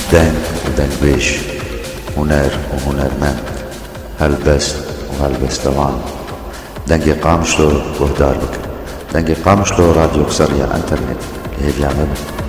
دنگ ودنگبيش، هنر وهنرمند، هلبست وهلبستوان. دنگی قامشلو گهدار بکن. دنگی قامشلو راديو قصرية انترنت لهيدي عمل